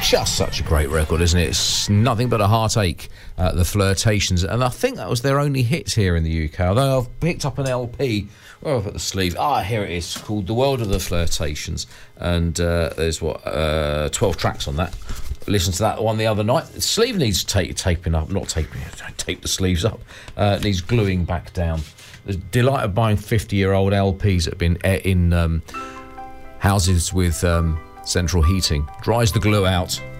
just such a great record, isn't it? It's nothing but a heartache, The Flirtations, and I think that was their only hit here in the UK, although I've picked up an LP. Where have I put the sleeve? Here it is, called The World of the Flirtations, and there's 12 tracks on that. Listened to that one the other night. The sleeve needs taping up, not taping, don't tape the sleeves up, needs gluing back down. The delight of buying 50-year-old LPs that have been in houses with central heating. Dries the glue out,